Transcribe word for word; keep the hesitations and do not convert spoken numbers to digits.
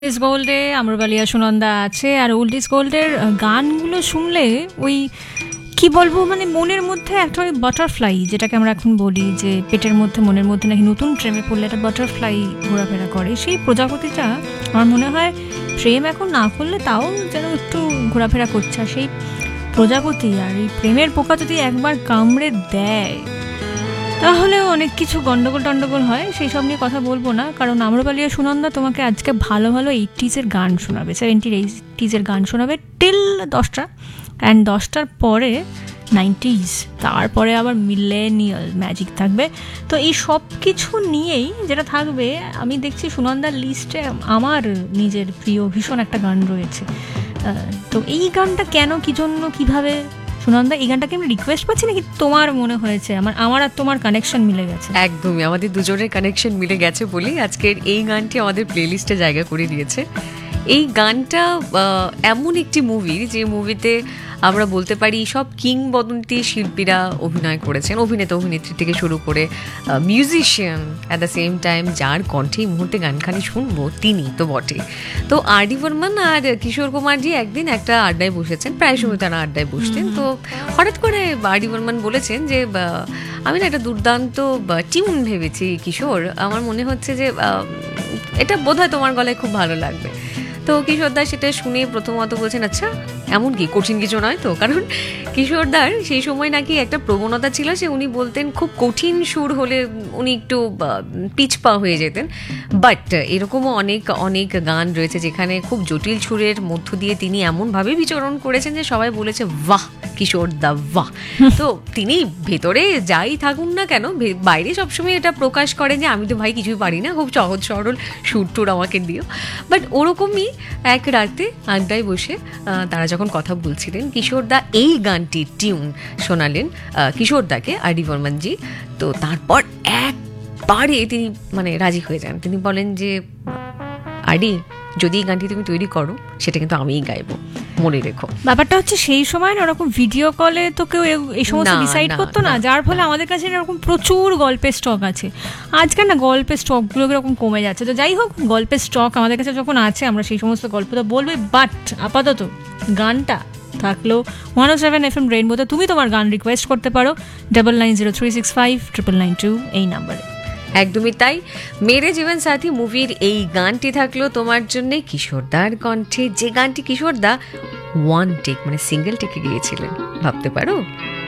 ইস গোল্ডে আম্রপালিয়া সুনন্দা আছে। আর old is গোল্ডের গানগুলো শুনলে ওই কি বলবো, মানে মনের মধ্যে একটা ওই বাটারফ্লাই, যেটাকে আমরা এখন বলি যে পেটের মধ্যে মনের মধ্যে নাকি নতুন প্রেমে পড়লে একটা বাটারফ্লাই ঘোরাফেরা করে, সেই প্রজাপতিটা আমার মনে হয় প্রেম এখন না করলে তাও যেন একটু ঘোরাফেরা করছে। আর সেই প্রজাপতি আর এই প্রেমের পোকা যদি একবার কামড়ে দেয় তাহলেও অনেক কিছু গন্ডগোল টন্ডগোল হয়। সেই সব নিয়ে কথা বলবো না, কারণ আম্রপালিয়া সুনন্দা তোমাকে আজকে ভালো ভালো এইটিজের গান শোনাবে, সেভেন্টির এইটিজের গান শোনাবে টিল দশটা, অ্যান্ড দশটার পরে নাইনটিজ, তারপরে আবার মিলেনিয়াল ম্যাজিক থাকবে। তো এই সব কিছু নিয়েই যেটা থাকবে, আমি দেখছি সুনন্দার লিস্টে আমার নিজের প্রিয় ভীষণ একটা গান রয়েছে। তো এই গানটা কেন, কী জন্য, কীভাবে সুনন্দা এই গানটাকে আমি রিকোয়েস্ট পাচ্ছি নাকি তোমার মনে হয়েছে আমার আমার আর তোমার কানেকশন মিলে গেছে? একদমই, আমাদের দুজনের কানেকশন মিলে গেছে বলেই আজকের এই গানটি আমাদের প্লেলিস্টে জায়গা করে দিয়েছে। এই গানটা এমন একটি মুভি, যে মুভিতে আমরা বলতে পারি সব কিংবদন্তি শিল্পীরা অভিনয় করেছেন, অভিনেতা অভিনেত্রী থেকে শুরু করে musician, at the same time যার কণ্ঠে এই মুহূর্তে গানখানি শুনবো তিনি তো বটে। তো আর ডি বর্মন আর কিশোর কুমারজি একদিন একটা আড্ডায় বসেছেন, প্রায় সময় তারা আড্ডায় বসতেন। তো হঠাৎ করে আর ডি বর্মন বলেছেন যে আমি না একটা দুর্দান্ত টিউন ভেবেছি কিশোর, আমার মনে হচ্ছে যে এটা বোধহয় তোমার গলায় খুব ভালো লাগবে। তো কিশোরদা সেটা শুনে প্রথমত বলছেন আচ্ছা এমন কি, কঠিন কিছু নয় তো? কারণ কিশোরদার সেই সময় নাকি একটা প্রবণতা ছিল, সে উনি বলতেন খুব কঠিন সুর হলে উনি একটু পিছপা হয়ে যেতেন। বাট এরকমও অনেক অনেক গান রয়েছে যেখানে খুব জটিল সুরের মধ্য দিয়ে তিনি এমনভাবে বিচরণ করেছেন যে সবাই বলেছে বাহ কিশোরদা বাহ। তো তিনি ভেতরে যাই থাকুন না কেন, বাইরে সবসময় এটা প্রকাশ করেন যে আমি তো ভাই কিছুই পারি না, খুব সহজ সরল সুর টুর আমাকে দিও। বাট ওরকমই এক রাতে আড্ডায় বসে তারা যখন কথা বলছিলেন, কিশোরদা এই গানটির টিউন শোনালেন কিশোরদাকে আর ডি বর্মনজি। তো তারপর একবারে তিনি মানে রাজি হয়ে যান, তিনি বলেন যে আডি যদি এই গানটি তুমি তৈরি করো সেটা কিন্তু আমিই গাইবো, মনে রেখো। ব্যাপারটা হচ্ছে সেই সময় না ওরকম ভিডিও কলে তো কেউ এই সমস্ত ডিসাইড করতো না, যার ফলে আমাদের কাছে এরকম প্রচুর গল্পের স্টক আছে। আজকাল না গল্পের স্টকগুলো এরকম কমে যাচ্ছে। তো যাই হোক, গল্পের স্টক আমাদের কাছে যখন আছে আমরা সেই সমস্ত গল্প তো বলবোই। বাট আপাতত গানটা থাকলো ওয়ান ও সেভেন এফ এম রেইনবোতে। তুমি তোমার গান রিকোয়েস্ট করতে পারো double nine zero three six five triple nine two এই নাম্বারে। একদমই তাই, মেরে জীবন সাথী মুভির এই গানটি থাকলো তোমার জন্যে কিশোরদার কণ্ঠে, যে গানটি কিশোরদা ওয়ান টেক মানে সিঙ্গেল টেকে গিয়েছিলেন, ভাবতে পারো।